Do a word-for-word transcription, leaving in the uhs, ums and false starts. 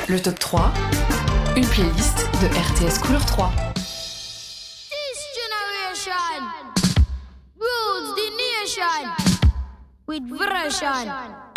Le top trois, une playlist de R T S Couleur trois. This generation rules the nation with version.